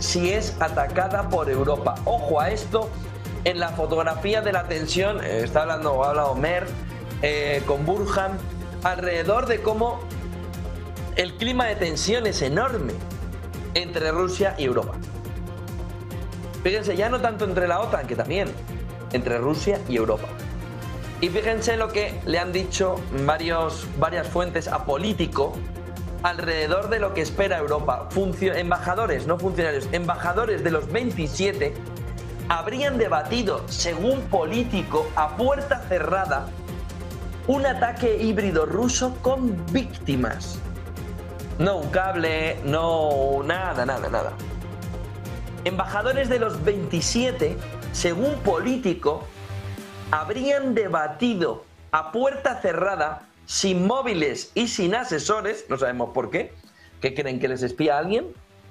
si es atacada por Europa. Ojo a esto, en la fotografía de la tensión, ha hablado Mer con Burhan, alrededor de cómo el clima de tensión es enorme entre Rusia y Europa. Fíjense, ya no tanto entre la OTAN, que también, entre Rusia y Europa. Y fíjense lo que le han dicho varias fuentes a Político alrededor de lo que espera Europa. Embajadores, no funcionarios, embajadores de los 27 habrían debatido, según Político, a puerta cerrada, un ataque híbrido ruso con víctimas. No un cable, no nada. Embajadores de los 27, según Político, habrían debatido a puerta cerrada, sin móviles y sin asesores, no sabemos por qué, ¿qué creen, que les espía a alguien?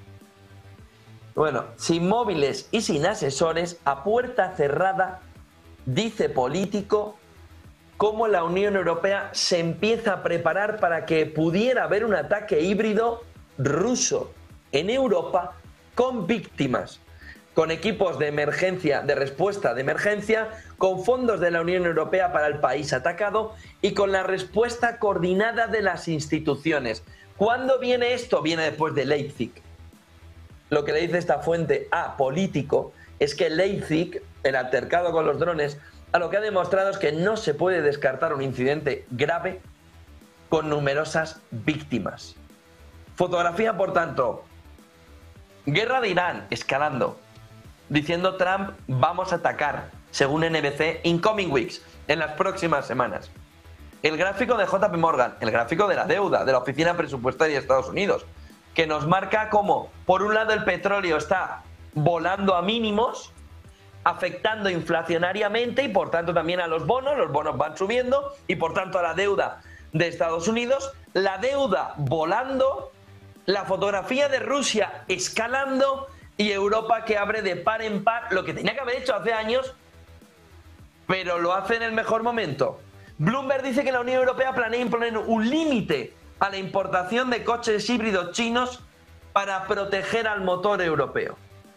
Bueno, sin móviles y sin asesores, a puerta cerrada, dice Político, cómo la Unión Europea se empieza a preparar para que pudiera haber un ataque híbrido ruso en Europa con víctimas, con equipos de emergencia, de respuesta de emergencia, con fondos de la Unión Europea para el país atacado y con la respuesta coordinada de las instituciones. ¿Cuándo viene esto? Viene después de Leipzig. Lo que le dice esta fuente a Político es que Leipzig, el altercado con los drones, a lo que ha demostrado es que no se puede descartar un incidente grave con numerosas víctimas. Fotografía, por tanto, guerra de Irán escalando, diciendo Trump, vamos a atacar, según NBC, in coming weeks, en las próximas semanas. El gráfico de JP Morgan, el gráfico de la deuda de la Oficina Presupuestaria de Estados Unidos, que nos marca cómo, por un lado, el petróleo está volando a mínimos, afectando inflacionariamente y por tanto también a los bonos van subiendo y por tanto a la deuda de Estados Unidos, la deuda volando, la fotografía de Rusia escalando y Europa que abre de par en par, lo que tenía que haber hecho hace años, pero lo hace en el mejor momento. Bloomberg dice que la Unión Europea planea imponer un límite a la importación de coches híbridos chinos para proteger al motor europeo.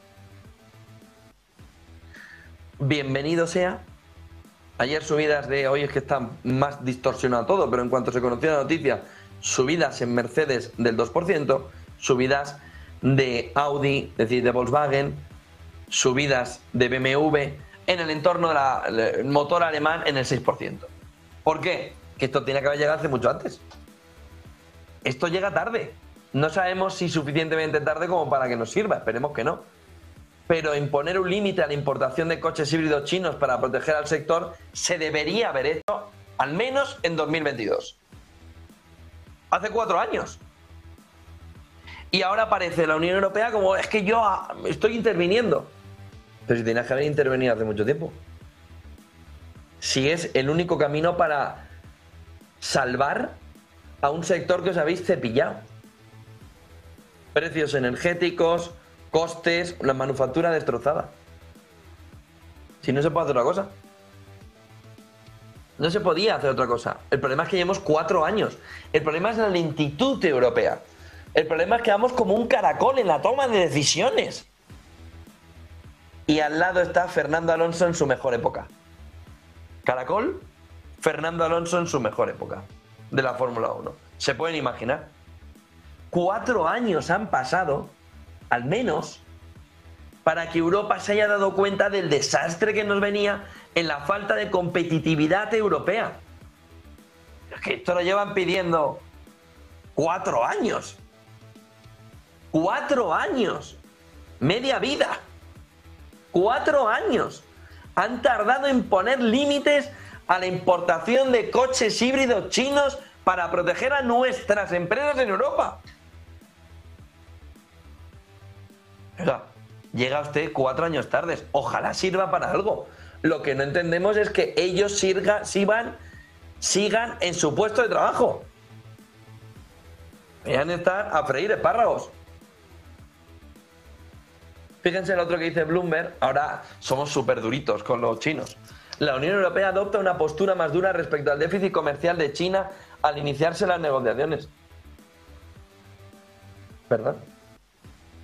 Bienvenido sea. Ayer subidas de, hoy es que está más distorsionado todo, pero en cuanto se conoció la noticia, subidas en Mercedes del 2%, subidas de Audi, es decir, de Volkswagen, subidas de BMW en el entorno del motor alemán en el 6%. ¿Por qué? Que esto tiene que haber llegado hace mucho antes. Esto llega tarde. No sabemos si suficientemente tarde como para que nos sirva, esperemos que no. Pero imponer un límite a la importación de coches híbridos chinos para proteger al sector se debería haber hecho al menos en 2022. Hace 4 años. Y ahora aparece la Unión Europea como, es que yo estoy interviniendo. Pero si tenías que haber intervenido hace mucho tiempo. Si es el único camino para salvar a un sector que os habéis cepillado. Precios energéticos, costes, la manufactura destrozada. Si no se puede hacer otra cosa. No se podía hacer otra cosa. El problema es que llevamos 4 años. El problema es la lentitud europea. El problema es que vamos como un caracol en la toma de decisiones. Y al lado está Fernando Alonso en su mejor época. Caracol, Fernando Alonso en su mejor época de la Fórmula 1. ¿Se pueden imaginar? 4 años han pasado, al menos, para que Europa se haya dado cuenta del desastre que nos venía en la falta de competitividad europea. Es que esto lo llevan pidiendo 4 años. 4 años. Media vida. 4 años. Han tardado en poner límites a la importación de coches híbridos chinos para proteger a nuestras empresas en Europa. Oiga, llega usted 4 años tarde. Ojalá sirva para algo. Lo que no entendemos es que ellos sigan en su puesto de trabajo. Vayan a estar a freír espárragos. Fíjense el otro que dice Bloomberg. Ahora somos súper duritos con los chinos. La Unión Europea adopta una postura más dura respecto al déficit comercial de China al iniciarse las negociaciones. ¿Verdad?